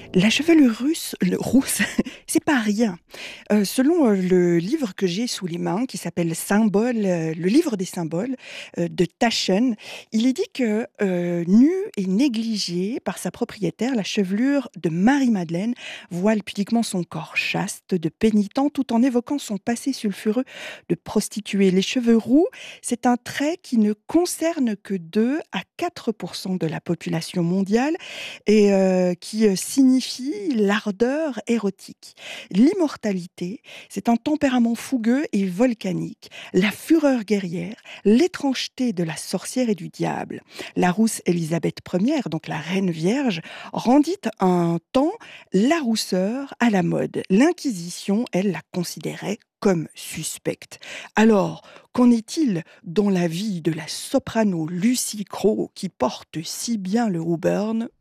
La chevelure rousse, c'est pas rien. Selon le livre que j'ai sous les mains, qui s'appelle Symbole, le livre des symboles de Taschen, il est dit que nue et négligée par sa propriétaire, la chevelure de Marie-Madeleine voile pudiquement son corps chaste de pénitent tout en évoquant son passé sulfureux de prostituée. Les cheveux roux, c'est un trait qui ne concerne que 2 à 4% de la population mondiale et qui signifie l'ardeur érotique. L'immortalité, c'est un tempérament fougueux et volcanique, la fureur guerrière, l'étrangeté de la sorcière et du diable. La rousse Élisabeth Ière, donc la reine vierge, rendit un temps la rousseur à la mode. L'Inquisition, elle, la considérait comme suspecte. Alors, qu'en est-il dans la vie de la soprano Lucy Crowe qui porte si bien le Auburn?